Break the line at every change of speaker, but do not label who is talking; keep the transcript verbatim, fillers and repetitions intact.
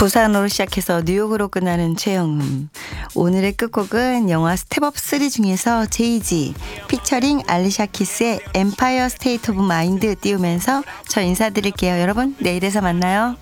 부산으로 시작해서 뉴욕으로 끝나는 최영음. 오늘의 끝곡은 영화 스텝업 쓰리 중에서 제이지 피처링 알리샤 키스의 엠파이어 스테이트 오브 마인드 띄우면서 저 인사드릴게요. 여러분 내일에서 만나요.